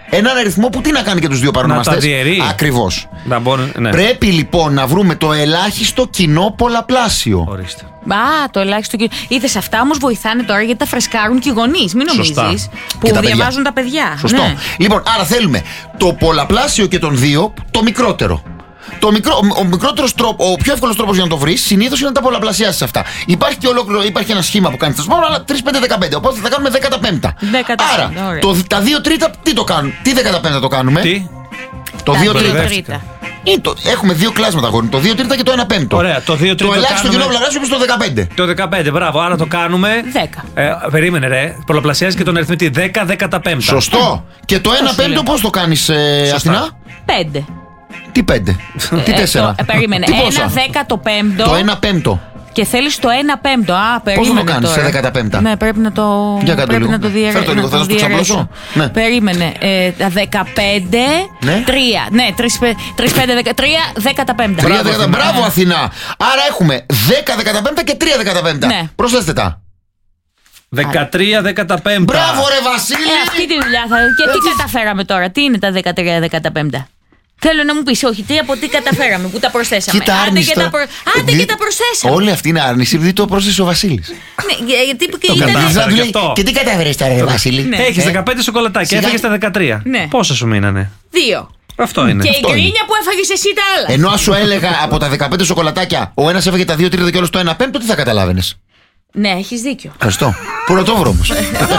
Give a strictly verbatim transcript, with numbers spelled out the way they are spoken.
Έναν αριθμό που τι να κάνει και τους δύο παρονομαστές. Ακριβώς. Ναι. Πρέπει λοιπόν να βρούμε το ελάχιστο κοινό πολλαπλάσιο. Ορίστε. Α, το ελάχιστο κοινό. Είδες, αυτά όμως βοηθάνε τώρα γιατί τα φρεσκάρουν και οι γονείς. Μην νομίζεις. Που τα διαβάζουν τα παιδιά. Σωστό. Ναι. Λοιπόν, άρα θέλουμε το πολλαπλάσιο και των δύο, το μικρότερο. Το μικρό, ο, μικρότερος τρόπο, ο πιο εύκολος τρόπος για να το βρεις συνήθως είναι να τα πολλαπλασιάσεις αυτά. Υπάρχει και ολόκληρο, υπάρχει ένα σχήμα που κάνει τα σπάρα, αλλά τρία, πέντε, δεκαπέντε. Οπότε θα κάνουμε δέκα πέμπτα. Άρα, το, τα δύο τρίτα τι το κάνουν, τι δέκα πέντε το κάνουμε. Τι? Το δύο τρίτα. Το, έχουμε δύο κλάσματα γόνι, το δύο τρίτα και το ένα πέμπτο. Ωραία, το δύο τρίτα. Το ελάχιστο κοινό πολλαπλάσιο είναι στο δεκαπέντε. Το δεκαπέντε, μπράβο, άρα το κάνουμε. δέκα. Ε, περίμενε, ρε. Πολλαπλασιάζει και τον αριθμητή δέκα, δέκα πέμπτα. Σωστό. Και το ένα πέμπτο πώς το κάνεις, ε, Αθηνά? πέντε. Τι πέντε, τι τέσσερα. Ε, περίμενε, ένα δέκατο πέμπτο. Το ένα πέμπτο. Και θέλεις το ένα πέμπτο. Α, περίμενε. Πώς θα το κάνεις σε δέκα πέμπτα? Ναι, πρέπει να το. Για πρέπει να το διαρρεύσω. Φέρ' το λίγο, θα το ξαπλώσω. Ναι. Περίμενε. Ε, τα δεκαπέντε. Ναι. τρία. Ναι, τρία, πέντε, δεκατρία, δέκα πέμπτα. Μπράβο, μπράβο Αθηνά. Άρα έχουμε δέκα δεκαπέντε και τρία δεκαπέντε. Ναι. Προσθέστε τα. δεκατρία δεκαπέντε. Μπράβο, ρε Βασίλη! Ε, αυτή τη δουλειά θα. Και τι καταφέραμε τώρα, τι είναι τα δεκατρία δεκαπέντε? Θέλω να μου πεις, όχι, τι από τι καταφέραμε, που τα προσθέσαμε. Κοίτα, Άντε και, τα, προ... Άντε δι... και τα προσθέσαμε. Όλη αυτή είναι άρνηση, επειδή το πρόσθεσε ο Βασίλης. Ναι, γιατί και το κατάφερα και αυτό. Και τι κατάφερες τώρα, ρε Βασίλη? Ναι. Έχεις δεκαπέντε σοκολατάκια, έφαγες τα δεκατρία. Ναι. Πόσα σου μείνανε? Δύο. Αυτό είναι. Και αυτό η γκρίνια είναι. που έφαγες εσύ τα άλλα. Ενώ σου έλεγα από τα δεκαπέντε σοκολατάκια, ο ένας έφαγε τα δύο τρίτα και όλος το ένα πέμπτο, τι θα καταλάβαινες? Ναι, έχεις δίκιο. Ευχαριστώ. Πού να το βρω όμως.